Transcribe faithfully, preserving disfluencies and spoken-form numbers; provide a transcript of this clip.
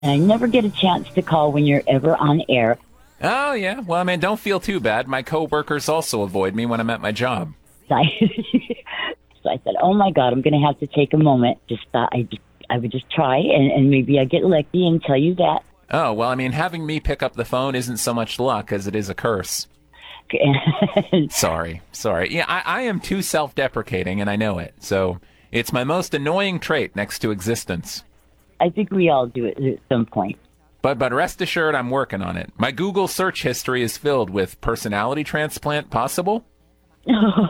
And I never get a chance to call when you're ever on air. Oh, yeah. Well, I mean, don't feel too bad. My coworkers also avoid me when I'm at my job. So I, so I said, oh, my God, I'm going to have to take a moment. Just thought I, just, I would just try, and, and maybe I get lucky and tell you that. Oh, well, I mean, having me pick up the phone isn't so much luck as it is a curse. Sorry. Sorry. Yeah, I, I am too self-deprecating, and I know it. So it's my most annoying trait next to existence. I think we all do it at some point. But but rest assured, I'm working on it. My Google search history is filled with personality transplant possible. Oh,